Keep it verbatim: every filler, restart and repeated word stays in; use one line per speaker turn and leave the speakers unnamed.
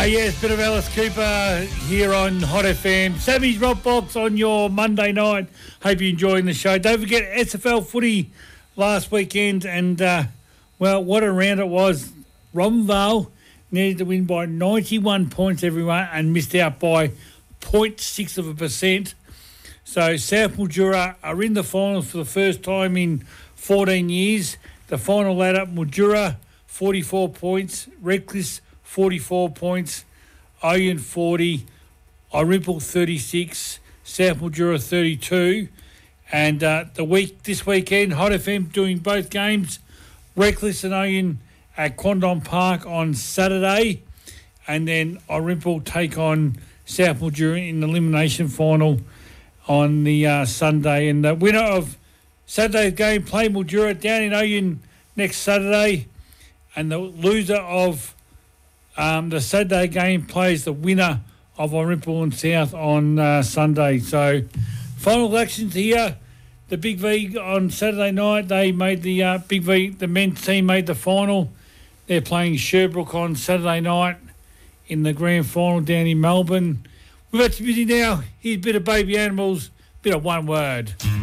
Ah, yes, bit of Alice Cooper here on Hot F M. Sammy's Rock Box on your Monday night. Hope you're enjoying the show. Don't forget S F L footy last weekend, and, uh, well, what a round it was. Romvale needed to win by ninety-one points, everyone, and missed out by zero point six of a percent. So South Mildura are in the finals for the first time in fourteen years. The final ladder, Mildura, forty-four points, Redcliffe, forty-four points, Oyen forty, Irimple thirty-six, South Mildura thirty-two. And uh, the week this weekend, Hot F M doing both games, Redcliffe and Oyen at Quandong Park on Saturday, and then Irimple take on South Mildura in the elimination final on the uh, Sunday. And the winner of Saturday's game play Mildura down in Oyen next Saturday, and the loser of um, the Saturday game plays the winner of Irimple and South on uh, Sunday. So final elections here. The Big V on Saturday night, they made the uh, Big V, the men's team made the final. They're playing Sherbrooke on Saturday night in the grand final down in Melbourne. We've got to busy now. Here's a bit of Baby Animals, bit of One Word.